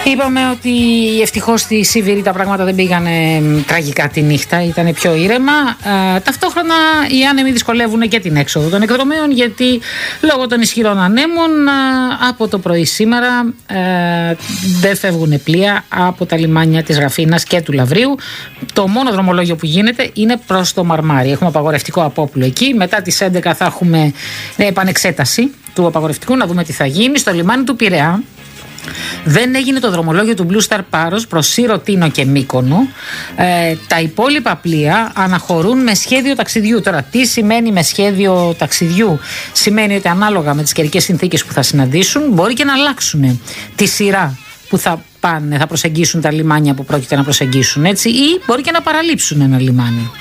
Είπαμε ότι ευτυχώς στη Σιβηρή τα πράγματα δεν πήγανε τραγικά τη νύχτα, ήταν πιο ήρεμα. Ταυτόχρονα οι άνεμοι δυσκολεύουν και την έξοδο των εκδρομέων, γιατί λόγω των ισχυρών ανέμων από το πρωί σήμερα δεν φεύγουν πλοία από τα λιμάνια της Ραφίνας και του Λαβρίου. Το μόνο δρομολόγιο που γίνεται είναι προς το Μαρμάρι. Έχουμε απαγορευτικό απόπλου εκεί. Μετά τις 11 θα έχουμε επανεξέταση του απαγορευτικού, να δούμε τι θα γίνει. Στο λιμάνι του Πειραιά δεν έγινε το δρομολόγιο του Blue Star Paros προς Σύρο, Τίνο και Μύκονο. Τα υπόλοιπα πλοία αναχωρούν με σχέδιο ταξιδιού. Τώρα, τι σημαίνει με σχέδιο ταξιδιού? Σημαίνει ότι ανάλογα με τις καιρικές συνθήκες που θα συναντήσουν, μπορεί και να αλλάξουν τη σειρά που θα πάνε, θα προσεγγίσουν τα λιμάνια που πρόκειται να προσεγγίσουν, έτσι, ή μπορεί και να παραλείψουν ένα λιμάνι.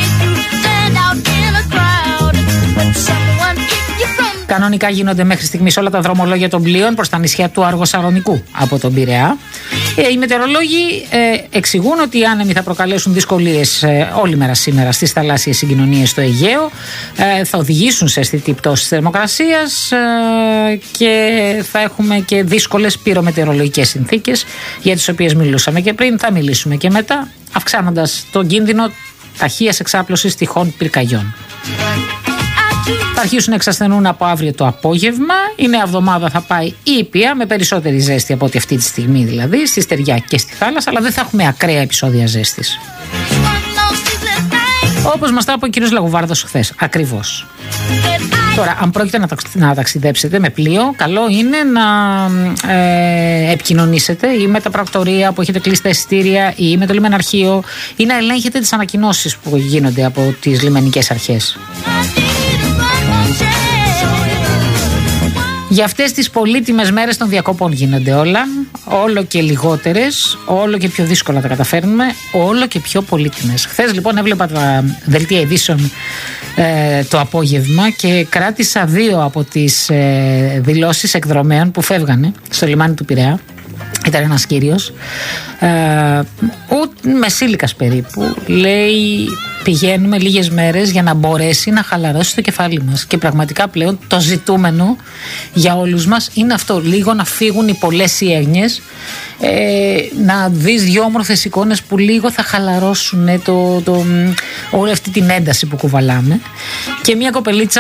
Κανονικά γίνονται μέχρι στιγμής όλα τα δρομολόγια των πλοίων προς τα νησιά του Αργοσαρονικού από τον Πειραιά. Οι μετεωρολόγοι εξηγούν ότι οι άνεμοι θα προκαλέσουν δυσκολίες όλη μέρα σήμερα στις θαλάσσιες συγκοινωνίες στο Αιγαίο, θα οδηγήσουν σε αισθητή πτώση της θερμοκρασίας και θα έχουμε και δύσκολες πυρομετεωρολογικές συνθήκες, για τις οποίες μιλούσαμε και πριν, θα μιλήσουμε και μετά, αυξάνοντας τον κίνδυνο ταχείας εξάπλωσης τυχών πυρκαγιών. Θα αρχίσουν να εξασθενούν από αύριο το απόγευμα. Η νέα εβδομάδα θα πάει ήπια, με περισσότερη ζέστη από ό,τι αυτή τη στιγμή δηλαδή, στη στεριά και στη θάλασσα, αλλά δεν θα έχουμε ακραία επεισόδια ζέστης. Όπως μας τα είπε ο κύριος Λαγουβάρδος χθες. Ακριβώς. Τώρα, αν πρόκειται να ταξιδέψετε με πλοίο, καλό είναι να επικοινωνήσετε ή με τα πρακτορεία που έχετε κλείσει τα εισιτήρια ή με το λιμεναρχείο, ή να ελέγχετε τις ανακοινώσεις που γίνονται από τις λιμενικές αρχές. Για αυτές τις πολύτιμες μέρες των διακοπών γίνονται όλα, όλο και λιγότερες, όλο και πιο δύσκολα τα καταφέρνουμε, όλο και πιο πολύτιμες. Χθες λοιπόν έβλεπα τα δελτία ειδήσεων το απόγευμα και κράτησα δύο από τις δηλώσεις εκδρομέων που φεύγανε στο λιμάνι του Πειραιά. Ήταν ένας κύριος, μεσήλικας περίπου, λέει: πηγαίνουμε λίγες μέρες για να μπορέσει να χαλαρώσει το κεφάλι μας. Και πραγματικά πλέον το ζητούμενο για όλους μας είναι αυτό, λίγο να φύγουν οι πολλές οι έγνοιες, να δεις δυο όμορφες εικόνες που λίγο θα χαλαρώσουν όλη αυτή την ένταση που κουβαλάμε. Και μια κοπελίτσα